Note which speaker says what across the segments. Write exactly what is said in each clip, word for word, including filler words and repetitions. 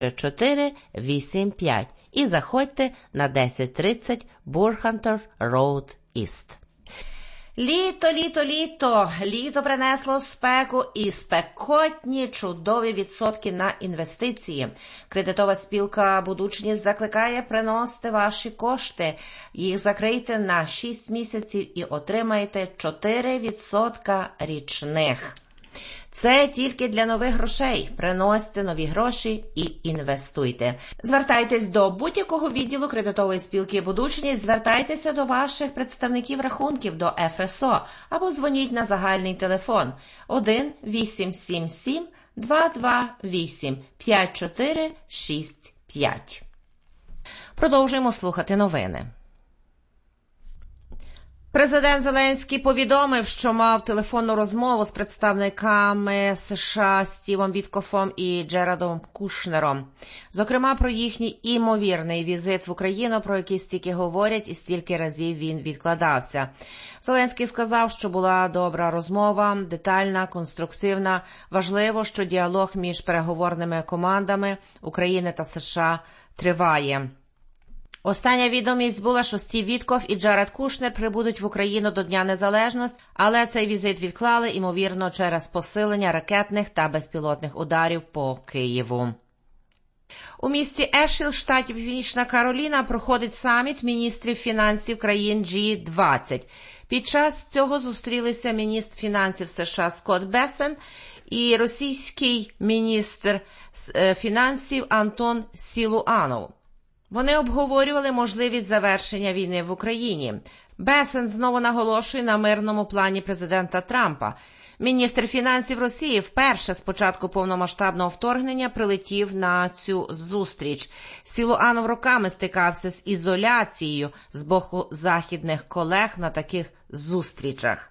Speaker 1: чотири вісім п'ять і заходьте на десять тридцять Burkhanter Road East. Літо, літо, літо. Літо принесло спеку і спекотні чудові відсотки на інвестиції. Кредитова спілка «Будучність» закликає приносити ваші кошти. Їх закрийте на шість місяців і отримаєте чотири відсотки річних. Це тільки для нових грошей. Приносьте нові гроші і інвестуйте. Звертайтесь до будь-якого відділу кредитової спілки «Будучність», звертайтеся до ваших представників рахунків, до еф ес о, або дзвоніть на загальний телефон один вісім сім сім два два вісім п'ять чотири шість п'ять. Продовжуємо слухати новини. Президент Зеленський повідомив, що мав телефонну розмову з представниками США Стівом Віткофом і Джаредом Кушнером. Зокрема, про їхній імовірний візит в Україну, про який стільки говорять і стільки разів він відкладався. Зеленський сказав, що була добра розмова, детальна, конструктивна. Важливо, що діалог між переговорними командами України та США триває. Остання відомість була, що Стів Віткоф і Джаред Кушнер прибудуть в Україну до Дня Незалежності, але цей візит відклали, ймовірно, через посилення ракетних та безпілотних ударів по Києву. У місті Ешвілл, штаті Північна Кароліна, проходить саміт міністрів фінансів країн джі двадцять. Під час цього зустрілися міністр фінансів США Скотт Бессент і російський міністр фінансів Антон Сілуанов. Вони обговорювали можливість завершення війни в Україні. Бессент знову наголошує на мирному плані президента Трампа. Міністр фінансів Росії вперше з початку повномасштабного вторгнення прилетів на цю зустріч. Сілуанов роками стикався з ізоляцією з боку західних колег на таких зустрічах.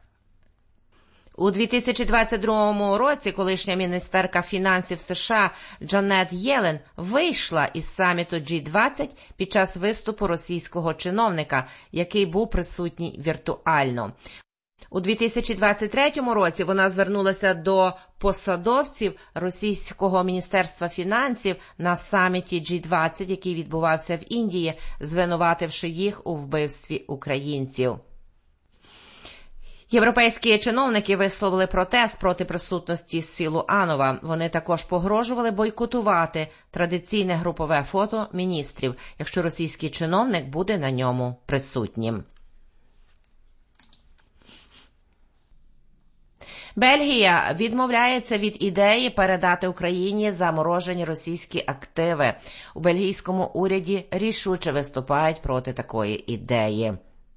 Speaker 1: У дві тисячі двадцять другому році колишня міністерка фінансів США Джанет Єлен вийшла із саміту джі двадцять під час виступу російського чиновника, який був присутній віртуально. У дві тисячі двадцять третьому році вона звернулася до посадовців російського міністерства фінансів на саміті джі двадцять, який відбувався в Індії, звинувативши їх у вбивстві українців. Європейські чиновники висловили протест проти присутності Сілуанова. Вони також погрожували бойкотувати традиційне групове фото міністрів, якщо російський чиновник буде на ньому присутнім. Бельгія відмовляється від ідеї передати Україні заморожені російські активи. У бельгійському уряді рішуче виступають проти такої ідеї.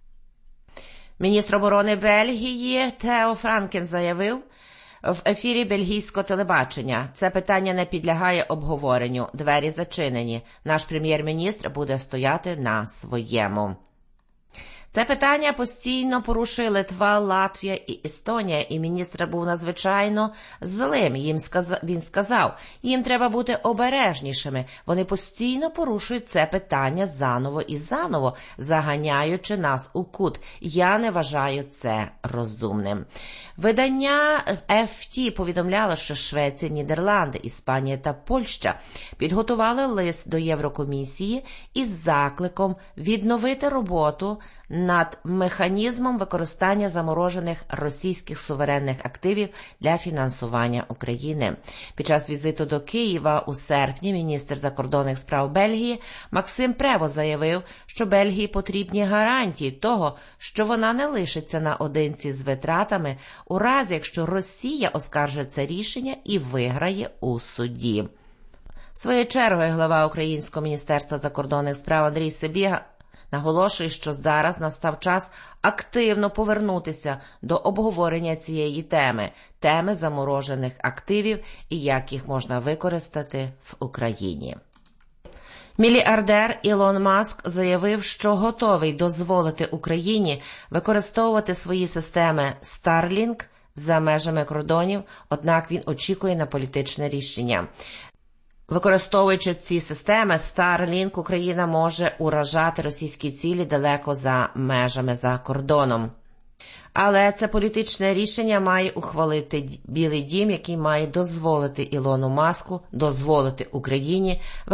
Speaker 1: Міністр оборони Бельгії Тео Франкен заявив в ефірі бельгійського телебачення: «Це питання не підлягає обговоренню, двері зачинені, наш прем'єр-міністр буде стояти на своєму». Це питання постійно порушує Литва, Латвія і Естонія, і міністр був надзвичайно злим. Їм сказав, він сказав, їм треба бути обережнішими. Вони постійно порушують це питання заново і заново, заганяючи нас у кут. Я не вважаю це розумним. Видання еф ті повідомляло, що Швеція, Нідерланди, Іспанія та Польща підготували лист до Єврокомісії із закликом відновити роботу над механізмом використання заморожених російських суверенних активів для фінансування України. Під час візиту до Києва у серпні міністр закордонних справ Бельгії Максим Прево заявив, що Бельгії потрібні гарантії того, що вона не лишиться наодинці з витратами у разі, якщо Росія оскаржить це рішення і виграє у суді. Своєю чергою глава Українського міністерства закордонних справ Андрій Сибіга наголошує, що зараз настав час активно повернутися до обговорення цієї теми, теми заморожених активів і як їх можна використати в Україні. Мільярдер Ілон Маск заявив, що готовий дозволити Україні використовувати свої системи Starlink за межами кордонів, однак він очікує на політичне рішення. Використовуючи ці системи, Starlink, Україна може уражати російські цілі далеко за межами, за кордоном. Але це політичне рішення має ухвалити Білий дім, який має дозволити Ілону Маску, дозволити Україні